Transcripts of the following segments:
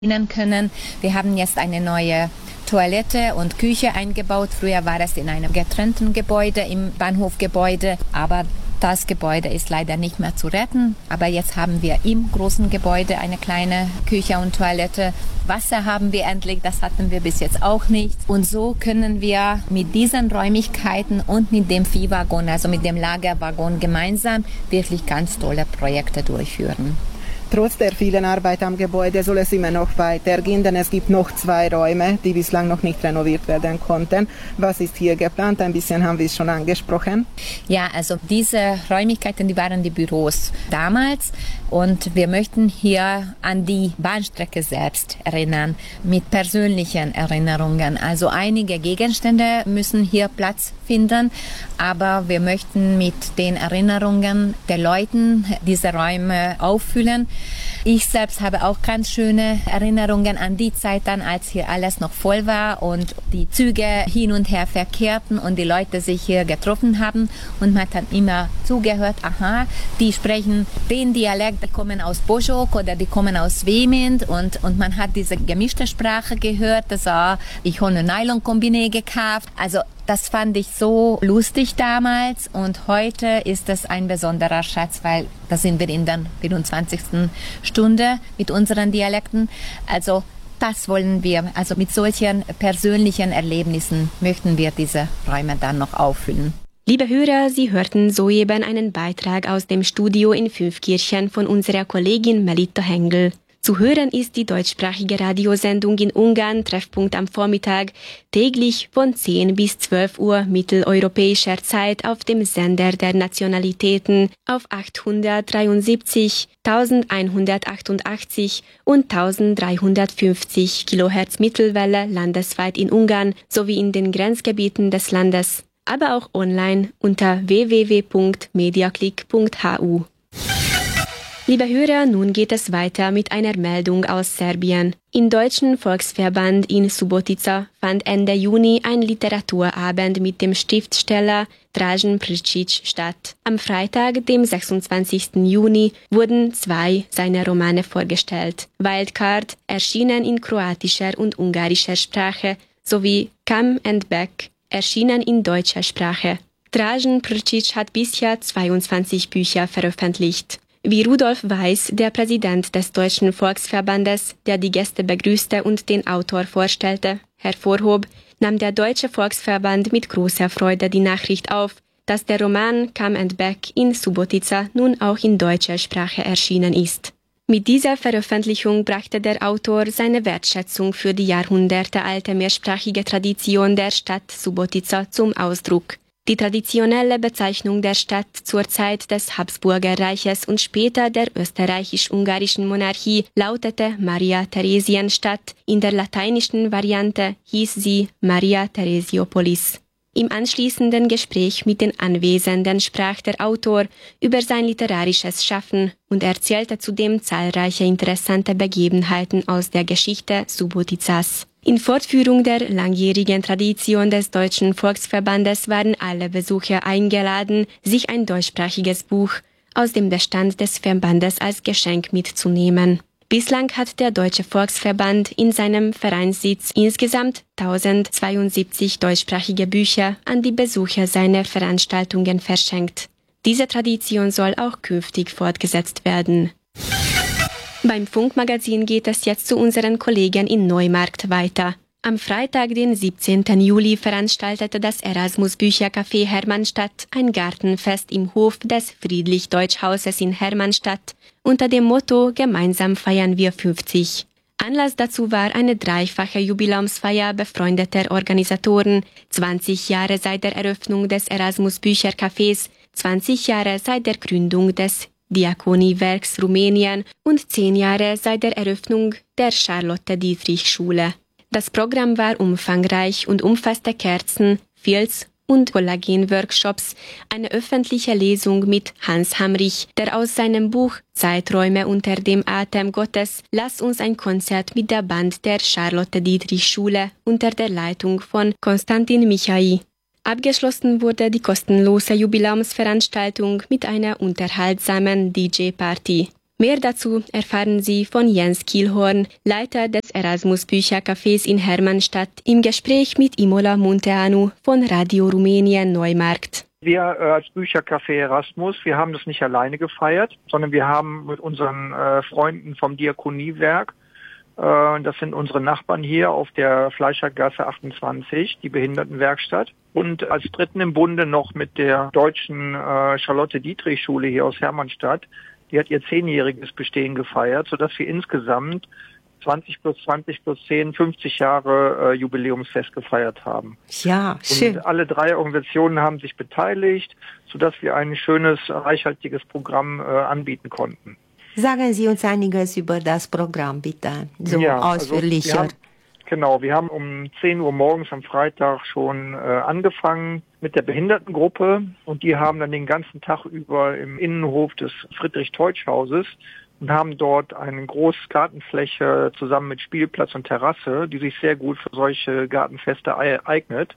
können. Wir haben jetzt eine neue Toilette und Küche eingebaut. Früher war es in einem getrennten Gebäude, im Bahnhofgebäude, aber das Gebäude ist leider nicht mehr zu retten. Aber jetzt haben wir im großen Gebäude eine kleine Küche und Toilette. Wasser haben wir endlich, das hatten wir bis jetzt auch nicht. Und so können wir mit diesen Räumlichkeiten und mit dem Viehwaggon, also mit dem Lagerwaggon gemeinsam wirklich ganz tolle Projekte durchführen. Trotz der vielen Arbeit am Gebäude soll es immer noch weitergehen, denn es gibt noch 2 Räume, die bislang noch nicht renoviert werden konnten. Was ist hier geplant? Ein bisschen haben wir es schon angesprochen. Ja, also diese Räumlichkeiten, die waren die Büros damals und wir möchten hier an die Bahnstrecke selbst erinnern, mit persönlichen Erinnerungen. Also einige Gegenstände müssen hier Platz finden, aber wir möchten mit den Erinnerungen der Leute diese Räume auffüllen. Ich selbst habe auch ganz schöne Erinnerungen an die Zeit dann, als hier alles noch voll war und die Züge hin und her verkehrten und die Leute sich hier getroffen haben und man hat dann immer zugehört, aha, die sprechen den Dialekt, die kommen aus Boschok oder die kommen aus Vemint und man hat diese gemischte Sprache gehört, das war, ich habe eine Nylon-Kombine gekauft, also das fand ich so lustig damals und heute ist das ein besonderer Schatz, weil da sind wir in der 24. Stunde mit unseren Dialekten. Also das wollen wir, also mit solchen persönlichen Erlebnissen möchten wir diese Räume dann noch auffüllen. Liebe Hörer, Sie hörten soeben einen Beitrag aus dem Studio in Fünfkirchen von unserer Kollegin Melita Hengel. Zu hören ist die deutschsprachige Radiosendung in Ungarn Treffpunkt am Vormittag täglich von 10 bis 12 Uhr mitteleuropäischer Zeit auf dem Sender der Nationalitäten auf 873, 1188 und 1350 Kilohertz Mittelwelle landesweit in Ungarn sowie in den Grenzgebieten des Landes, aber auch online unter www.mediaclick.hu. Liebe Hörer, nun geht es weiter mit einer Meldung aus Serbien. Im Deutschen Volksverband in Subotica fand Ende Juni ein Literaturabend mit dem Schriftsteller Dražen Prčić statt. Am Freitag, dem 26. Juni, wurden 2 seiner Romane vorgestellt. Wildcard, erschienen in kroatischer und ungarischer Sprache, sowie Come and Back, erschienen in deutscher Sprache. Dražen Prčić hat bisher 22 Bücher veröffentlicht. Wie Rudolf Weiß, der Präsident des Deutschen Volksverbandes, der die Gäste begrüßte und den Autor vorstellte, hervorhob, nahm der Deutsche Volksverband mit großer Freude die Nachricht auf, dass der Roman Come and Back in Subotica nun auch in deutscher Sprache erschienen ist. Mit dieser Veröffentlichung brachte der Autor seine Wertschätzung für die jahrhundertealte mehrsprachige Tradition der Stadt Subotica zum Ausdruck. Die traditionelle Bezeichnung der Stadt zur Zeit des Habsburgerreiches und später der österreichisch-ungarischen Monarchie lautete Maria Theresienstadt, in der lateinischen Variante hieß sie Maria Theresiopolis. Im anschließenden Gespräch mit den Anwesenden sprach der Autor über sein literarisches Schaffen und erzählte zudem zahlreiche interessante Begebenheiten aus der Geschichte Suboticas. In Fortführung der langjährigen Tradition des Deutschen Volksverbandes waren alle Besucher eingeladen, sich ein deutschsprachiges Buch aus dem Bestand des Verbandes als Geschenk mitzunehmen. Bislang hat der Deutsche Volksverband in seinem Vereinssitz insgesamt 1072 deutschsprachige Bücher an die Besucher seiner Veranstaltungen verschenkt. Diese Tradition soll auch künftig fortgesetzt werden. Beim Funkmagazin geht es jetzt zu unseren Kollegen in Neumarkt weiter. Am Freitag, den 17. Juli, veranstaltete das Erasmus-Büchercafé Hermannstadt ein Gartenfest im Hof des Friedrich-Deutsch-Hauses in Hermannstadt unter dem Motto Gemeinsam feiern wir 50. Anlass dazu war eine dreifache Jubiläumsfeier befreundeter Organisatoren, 20 Jahre seit der Eröffnung des Erasmus-Büchercafés, 20 Jahre seit der Gründung des Diakoni-Werks Rumänien und 10 Jahre seit der Eröffnung der Charlotte-Dietrich-Schule. Das Programm war umfangreich und umfasste Kerzen, Filz und Kollagen-Workshops, eine öffentliche Lesung mit Hans Hamrich, der aus seinem Buch Zeiträume unter dem Atem Gottes Lass uns ein Konzert mit der Band der Charlotte-Dietrich-Schule unter der Leitung von Konstantin Michai. Abgeschlossen wurde die kostenlose Jubiläumsveranstaltung mit einer unterhaltsamen DJ-Party. Mehr dazu erfahren Sie von Jens Kielhorn, Leiter des Erasmus-Büchercafés in Hermannstadt, im Gespräch mit Imola Munteanu von Radio Rumänien Neumarkt. Wir als Büchercafé Erasmus, wir haben das nicht alleine gefeiert, sondern wir haben mit unseren Freunden vom Diakoniewerk, das sind unsere Nachbarn hier auf der Fleischergasse 28, die Behindertenwerkstatt. Und als Dritten im Bunde noch mit der deutschen Charlotte-Dietrich-Schule hier aus Hermannstadt. Die hat ihr 10-jähriges Bestehen gefeiert, sodass wir insgesamt 20 plus 20 plus 10, 50 Jahre Jubiläumsfest gefeiert haben. Ja, schön. Und alle 3 Organisationen haben sich beteiligt, sodass wir ein schönes, reichhaltiges Programm anbieten konnten. Sagen Sie uns einiges über das Programm, bitte, so ausführlicher. Wir haben um 10 Uhr morgens am Freitag schon angefangen mit der Behindertengruppe und die haben dann den ganzen Tag über im Innenhof des Friedrich-Teutsch-Hauses und haben dort eine große Gartenfläche zusammen mit Spielplatz und Terrasse, die sich sehr gut für solche Gartenfeste eignet.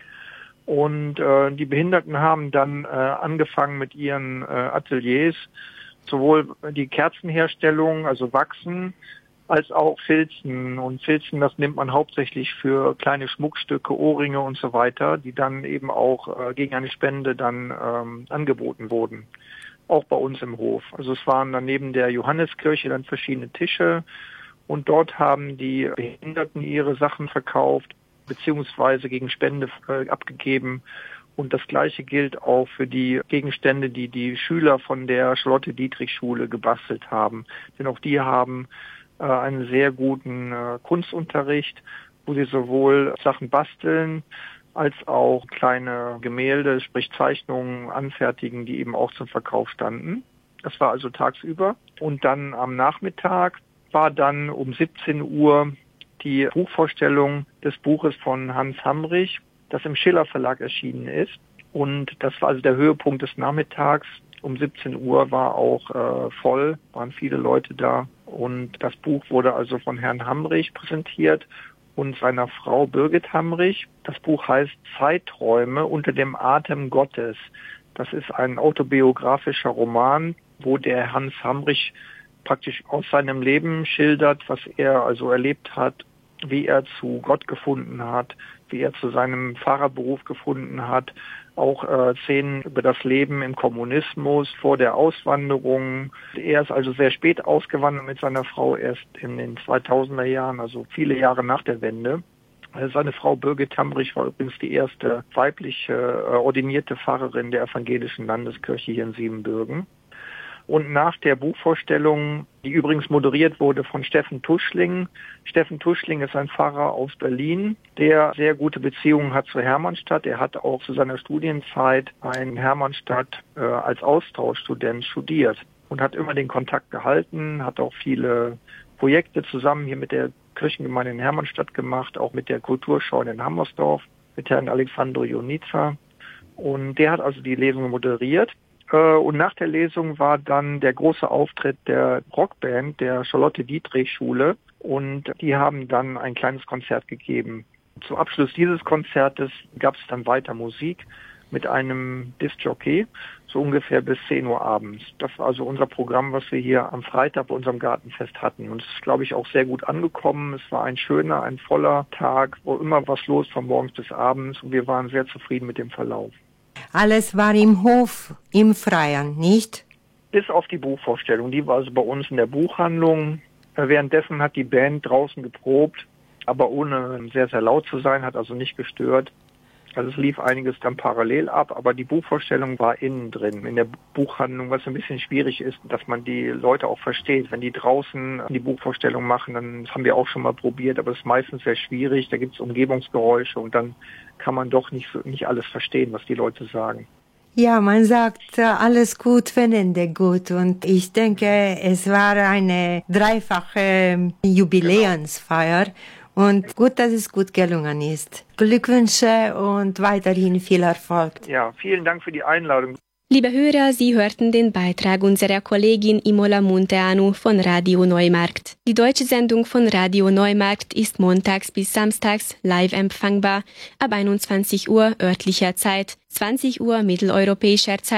Und die Behinderten haben dann angefangen mit ihren Ateliers, sowohl die Kerzenherstellung, also Wachsen, als auch Filzen. Und Filzen, das nimmt man hauptsächlich für kleine Schmuckstücke, Ohrringe und so weiter, die dann eben auch gegen eine Spende dann angeboten wurden. Auch bei uns im Hof. Also es waren dann neben der Johanneskirche dann verschiedene Tische und dort haben die Behinderten ihre Sachen verkauft, beziehungsweise gegen Spende abgegeben. Und das Gleiche gilt auch für die Gegenstände, die die Schüler von der Charlotte-Dietrich-Schule gebastelt haben. Denn auch die haben einen sehr guten Kunstunterricht, wo sie sowohl Sachen basteln, als auch kleine Gemälde, sprich Zeichnungen anfertigen, die eben auch zum Verkauf standen. Das war also tagsüber. Und dann am Nachmittag war dann um 17 Uhr die Buchvorstellung des Buches von Hans Hamrich, das im Schiller Verlag erschienen ist. Und das war also der Höhepunkt des Nachmittags. Um 17 Uhr war auch voll, waren viele Leute da. Und das Buch wurde also von Herrn Hamrich präsentiert und seiner Frau Birgit Hamrich. Das Buch heißt Zeiträume unter dem Atem Gottes. Das ist ein autobiografischer Roman, wo der Hans Hamrich praktisch aus seinem Leben schildert, was er also erlebt hat, wie er zu Gott gefunden hat, wie er zu seinem Pfarrerberuf gefunden hat, auch Szenen über das Leben im Kommunismus, vor der Auswanderung. Er ist also sehr spät ausgewandert mit seiner Frau, erst in den 2000er Jahren, also viele Jahre nach der Wende. Seine Frau Birgit Hamrich war übrigens die erste weibliche ordinierte Pfarrerin der evangelischen Landeskirche hier in Siebenbürgen. Und nach der Buchvorstellung, die übrigens moderiert wurde von Steffen Tuschling. Steffen Tuschling ist ein Pfarrer aus Berlin, der sehr gute Beziehungen hat zu Hermannstadt. Er hat auch zu seiner Studienzeit in Hermannstadt als Austauschstudent studiert und hat immer den Kontakt gehalten, hat auch viele Projekte zusammen hier mit der Kirchengemeinde in Hermannstadt gemacht, auch mit der Kulturschau in Hammersdorf, mit Herrn Alexandro Ionica. Und der hat also die Lesung moderiert. Und nach der Lesung war dann der große Auftritt der Rockband der Charlotte-Dietrich-Schule und die haben dann ein kleines Konzert gegeben. Zum Abschluss dieses Konzertes gab es dann weiter Musik mit einem Diskjockey, so ungefähr bis 10 Uhr abends. Das war also unser Programm, was wir hier am Freitag bei unserem Gartenfest hatten. Und es ist, glaube ich, auch sehr gut angekommen. Es war ein schöner, ein voller Tag, wo immer was los von morgens bis abends und wir waren sehr zufrieden mit dem Verlauf. Alles war im Hof, im Freien, nicht? Bis auf die Buchvorstellung. Die war also bei uns in der Buchhandlung. Währenddessen hat die Band draußen geprobt, aber ohne sehr, sehr laut zu sein, hat also nicht gestört. Also es lief einiges dann parallel ab, aber die Buchvorstellung war innen drin, in der Buchhandlung, was ein bisschen schwierig ist, dass man die Leute auch versteht. Wenn die draußen die Buchvorstellung machen, dann das haben wir auch schon mal probiert, aber es ist meistens sehr schwierig, da gibt es Umgebungsgeräusche und dann kann man doch nicht alles verstehen, was die Leute sagen. Ja, man sagt, alles gut, wenn Ende gut. Und ich denke, es war eine dreifache Jubiläumsfeier. Und gut, dass es gut gelungen ist. Glückwünsche und weiterhin viel Erfolg. Ja, vielen Dank für die Einladung. Liebe Hörer, Sie hörten den Beitrag unserer Kollegin Imola Munteanu von Radio Neumarkt. Die deutsche Sendung von Radio Neumarkt ist montags bis samstags live empfangbar ab 21 Uhr örtlicher Zeit, 20 Uhr mitteleuropäischer Zeit,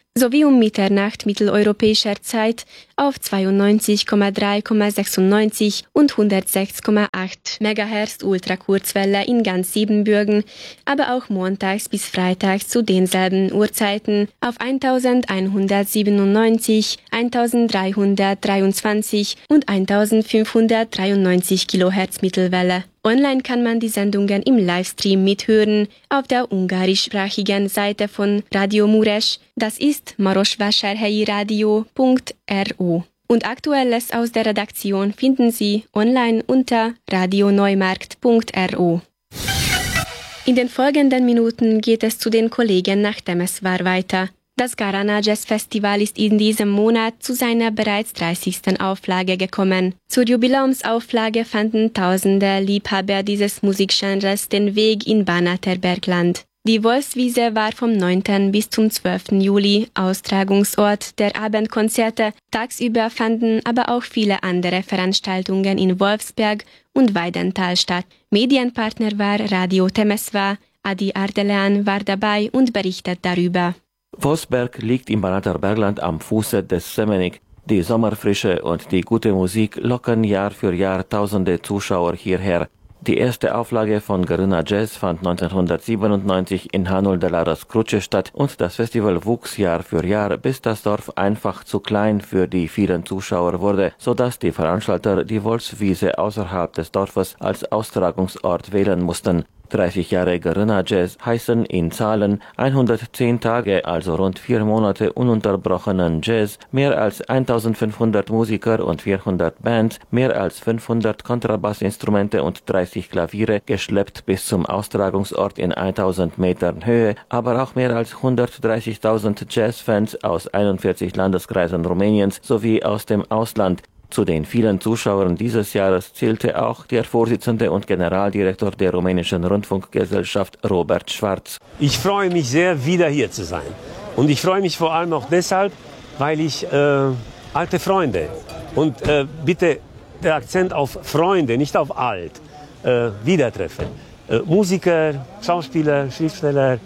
sowie um Mitternacht mitteleuropäischer Zeit auf 92,3,96 und 106,8 MHz Ultrakurzwelle in ganz Siebenbürgen, aber auch montags bis freitags zu denselben Uhrzeiten auf 1197, 1323 und 1593 kHz Mittelwelle. Online kann man die Sendungen im Livestream mithören auf der ungarischsprachigen Seite von Radio Mureș, das ist marosvásárhelyi-radio.ru. Und Aktuelles aus der Redaktion finden Sie online unter radioneumarkt.ru. In den folgenden Minuten geht es zu den Kollegen nach Temeswar weiter. Das Garana Jazz Festival ist in diesem Monat zu seiner bereits 30. Auflage gekommen. Zur Jubiläumsauflage fanden tausende Liebhaber dieses Musikgenres den Weg in Banater Bergland. Die Wolfswiese war vom 9. bis zum 12. Juli Austragungsort der Abendkonzerte. Tagsüber fanden aber auch viele andere Veranstaltungen in Wolfsberg und Weidenthal statt. Medienpartner war Radio Temeswar. Adi Ardelean war dabei und berichtet darüber. Wolfsberg liegt im Banater Bergland am Fuße des Semenik. Die Sommerfrische und die gute Musik locken Jahr für Jahr tausende Zuschauer hierher. Die erste Auflage von Garana Jazz fand 1997 in Hanul de la Răscruce statt und das Festival wuchs Jahr für Jahr, bis das Dorf einfach zu klein für die vielen Zuschauer wurde, sodass die Veranstalter die Wolfswiese außerhalb des Dorfes als Austragungsort wählen mussten. 30 Jahre Garana Jazz heißen in Zahlen 110 Tage, also rund 4 Monate ununterbrochenen Jazz, mehr als 1500 Musiker und 400 Bands, mehr als 500 Kontrabassinstrumente und 30 Klaviere, geschleppt bis zum Austragungsort in 1000 Metern Höhe, aber auch mehr als 130.000 Jazzfans aus 41 Landeskreisen Rumäniens sowie aus dem Ausland. Zu den vielen Zuschauern dieses Jahres zählte auch der Vorsitzende und Generaldirektor der rumänischen Rundfunkgesellschaft Robert Schwarz. Ich freue mich sehr, wieder hier zu sein. Und ich freue mich vor allem auch deshalb, weil ich alte Freunde und bitte der Akzent auf Freunde, nicht auf alt, wieder treffe. Musiker, Schauspieler, Schriftsteller,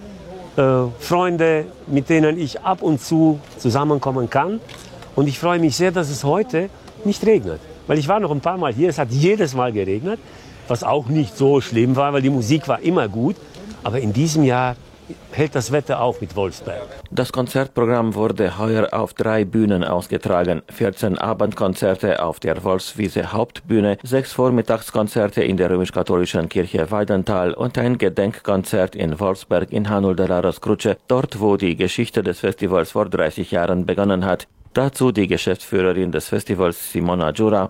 Freunde, mit denen ich ab und zu zusammenkommen kann. Und ich freue mich sehr, dass es heute nicht regnet. Weil ich war noch ein paar Mal hier, es hat jedes Mal geregnet, was auch nicht so schlimm war, weil die Musik war immer gut. Aber in diesem Jahr hält das Wetter auch mit Wolfsberg. Das Konzertprogramm wurde heuer auf 3 Bühnen ausgetragen. 14 Abendkonzerte auf der Wolfswiese Hauptbühne, 6 Vormittagskonzerte in der römisch-katholischen Kirche Weidenthal und ein Gedenkkonzert in Wolfsberg in Hanul de la Răscruce, dort wo die Geschichte des Festivals vor 30 Jahren begonnen hat. Dazu die Geschäftsführerin des Festivals, Simona Jura.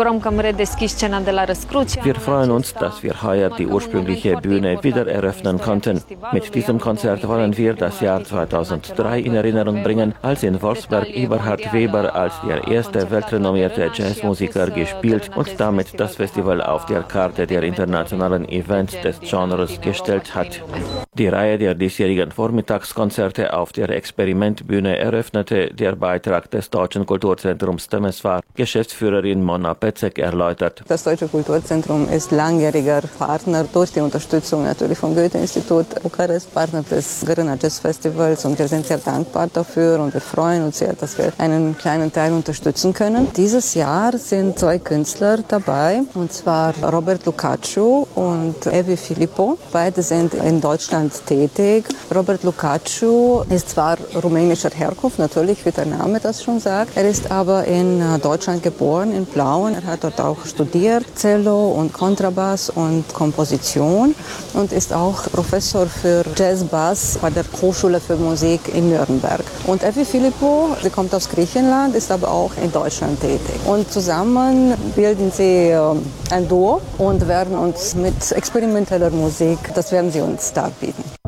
Wir freuen uns, dass wir heuer die ursprüngliche Bühne wieder eröffnen konnten. Mit diesem Konzert wollen wir das Jahr 2003 in Erinnerung bringen, als in Wolfsberg Eberhard Weber als der erste weltrenommierte Jazzmusiker gespielt und damit das Festival auf der Karte der internationalen Events des Genres gestellt hat. Die Reihe der diesjährigen Vormittagskonzerte auf der Experimentbühne eröffnete der Beitrag des Deutschen Kulturzentrums Temeswar. Geschäftsführerin Mona Pecek erläutert. Das Deutsche Kulturzentrum ist langjähriger Partner durch die Unterstützung natürlich vom Goethe-Institut Bukarest, Partner des Garana Jazz Festivals, und wir sind sehr dankbar dafür und wir freuen uns sehr, dass wir einen kleinen Teil unterstützen können. Dieses Jahr sind 2 Künstler dabei, und zwar Robert Lukaciu und Evi Filippo. Beide sind in Deutschland tätig. Robert Lukaciu ist zwar rumänischer Herkunft, natürlich wie der Name das schon sagt. Er ist aber in Deutschland geboren, in Plauen. Er hat dort auch studiert, Cello und Kontrabass und Komposition, und ist auch Professor für Jazzbass bei der Hochschule für Musik in Nürnberg. Und Evi Filippo, sie kommt aus Griechenland, ist aber auch in Deutschland tätig. Und zusammen bilden sie ein Duo und werden uns mit experimenteller Musik, das werden sie uns darbieten.